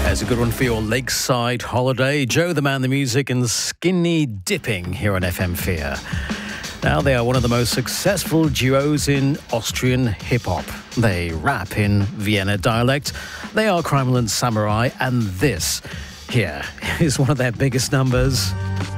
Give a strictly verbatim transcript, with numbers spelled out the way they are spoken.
There's a good one for your lakeside holiday. Joe the Man, the Music, and Skinny Dipping here on F M Fear. Now, they are one of the most successful duos in Austrian hip-hop. They rap in Vienna dialect. They are Criminal and Samurai, and this here is one of their biggest numbers.